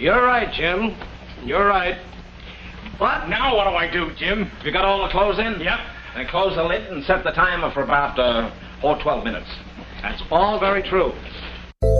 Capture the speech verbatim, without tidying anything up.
You're right, Jim. You're right. What? Now what do I do, Jim? You got all the clothes in? Yep. Then close the lid and set the timer for about, uh, oh, twelve minutes. That's all very true.